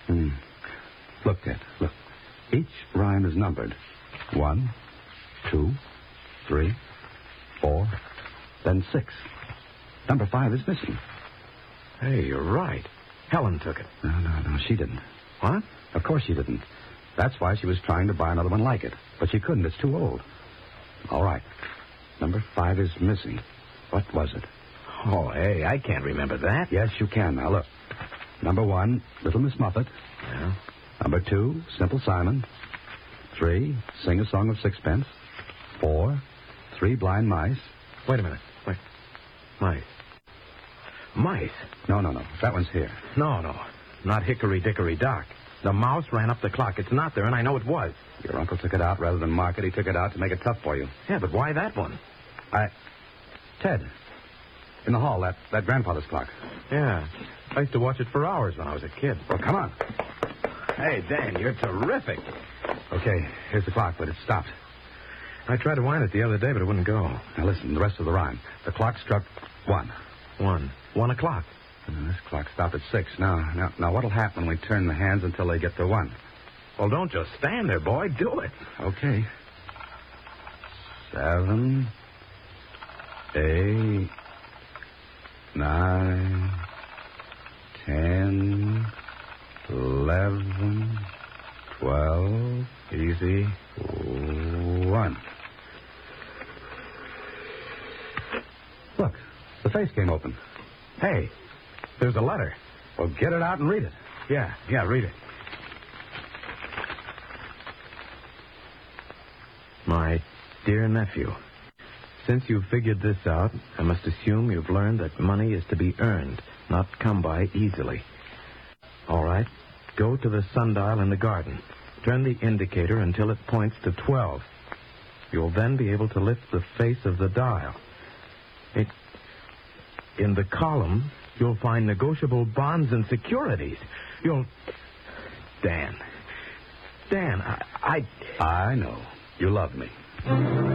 Look, Ted, look. Each rhyme is numbered. 1, 2, 3, 4, then 6. Number 5 is missing. Hey, you're right. Helen took it. No, she didn't. What? Of course she didn't. That's why she was trying to buy another one like it. But she couldn't. It's too old. All right. Number 5 is missing. What was it? Oh, hey, I can't remember that. Yes, you can. Now, look. Number 1, Little Miss Muffet. Yeah. Number 2, Simple Simon. 3, Sing a Song of Sixpence. 4, 3 Blind Mice. Wait a minute. Wait. Mice. Mice? No. That one's here. No. Not Hickory Dickory Dock. The mouse ran up the clock. It's not there, and I know it was. Your uncle took it out rather than mark it. He took it out to make it tough for you. Yeah, but why that one? Ted. In the hall, that grandfather's clock. Yeah. I used to watch it for hours when I was a kid. Well, come on. Hey, Dan, you're terrific. Okay, here's the clock, but it stopped. I tried to wind it the other day, but it wouldn't go. Now listen, the rest of the rhyme. The clock struck 1. 1 o'clock. This clock stopped at 6. Now, what'll happen when we turn the hands until they get to 1? Well, don't just stand there, boy. Do it. Okay. 7, 8, 9, 10, 11, 12. Easy. 1. Look, the face came open. Hey, there's a letter. Well, get it out and read it. Yeah, read it. My dear nephew, since you've figured this out, I must assume you've learned that money is to be earned, not come by easily. All right, go to the sundial in the garden. Turn the indicator until it points to 12. You'll then be able to lift the face of the dial. In the column, you'll find negotiable bonds and securities. Dan, I know. You love me.